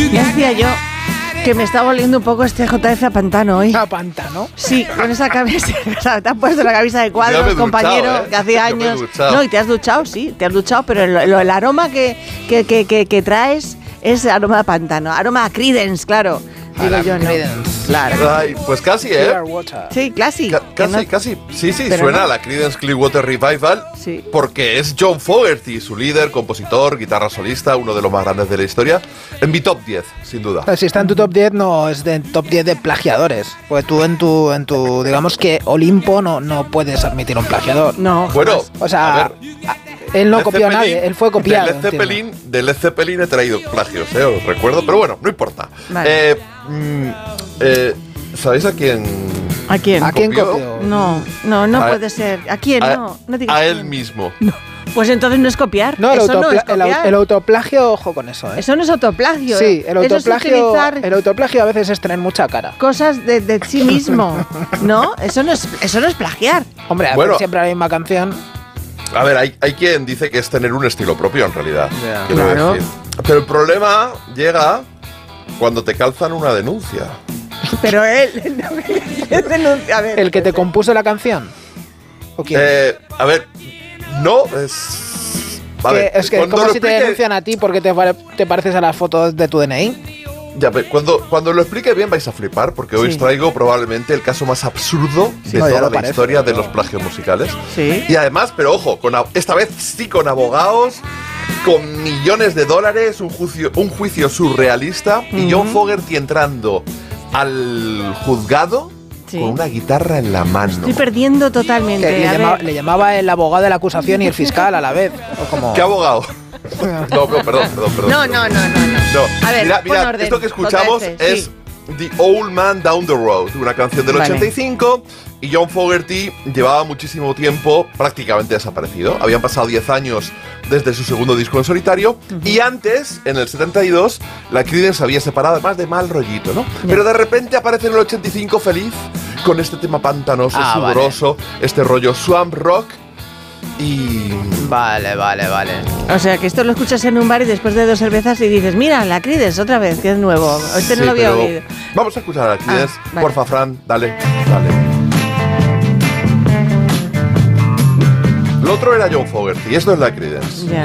Ya decía yo que me está volviendo un poco este JF a pantano hoy. ¿A pantano? Sí, con esa camisa. Te has puesto la camisa de cuadros, compañero, que hace años. No, y te has duchado, sí, te has duchado, pero el aroma que traes es aroma a pantano. Aroma a Creedence, claro. Digo yo, no. Claro. Ay, pues casi, ¿eh? Sí, casi. Casi. Sí, pero suena no. a la Creedence Clearwater Revival. Sí. Porque es John Fogerty, su líder, compositor, guitarra solista, uno de los más grandes de la historia. En mi top 10, sin duda. Pero si está en tu top 10, no es de top 10 de plagiadores. Porque tú en tu digamos que Olimpo no puedes admitir un plagiador. No. Bueno, o sea, a ver, él no copió a nadie, él fue copiado. De Led Zeppelin he traído plagios, os recuerdo, pero bueno, no importa. Vale. ¿Sabéis a quién? ¿A quién? ¿A quién copió? No puede ser. ¿A quién? No digas a quién. él mismo. No. Pues entonces no es copiar. No, Eso no es copiar. el autoplagio, ojo con eso, ¿eh? Eso no es autoplagio. Sí, el Eso es autoplagio, utilizar el autoplagio a veces es tener mucha cara. cosas de sí mismo. ¿No? Eso no es plagiar. Hombre, Bueno. hacer siempre la misma canción. A ver, hay quien dice que es tener un estilo propio en realidad. Ya. Quiero Claro. decir. Pero el problema llega cuando te calzan una denuncia. Pero él denuncia. A ver. ¿El que te compuso la canción? ¿O quién? A ver, no es. A ver, Es que cuando como lo si te explique- denuncian a ti porque te pareces a las fotos de tu DNI. Ya, cuando lo explique bien vais a flipar, porque hoy Sí. os traigo probablemente el caso más absurdo de No, ya toda lo la parece, historia de pero- los plagios musicales. Sí. Y además, pero ojo, esta vez sí con abogados, con millones de dólares, un juicio surrealista, y John Fogerty entrando al juzgado Sí. con una guitarra en la mano. Estoy perdiendo totalmente. Que A ver. le llamaba el abogado de la acusación y el fiscal a la vez. O como... ¿Qué abogado? No, perdón. No. No. A ver, Mirad, pon orden, esto que escuchamos JF, es sí. The Old Man Down the Road, una canción del Vale. 85, y John Fogerty llevaba muchísimo tiempo prácticamente desaparecido. Habían pasado 10 años desde su segundo disco en solitario, y antes, en el 72, la Creedence había separado, además de mal rollito, ¿no? Pero de repente aparece en el 85 feliz, con este tema pantanoso, sudoroso, este rollo swamp rock, y... Vale. O sea, que esto lo escuchas en un bar y después de 2 cervezas y dices, mira, la Creedence otra vez, que es nuevo. Este no Sí, lo había pero oído. Vamos a escuchar a la Creedence. Vale. Porfa, Fran, dale. Lo otro era John Fogerty, y esto es la Creedence. Ya.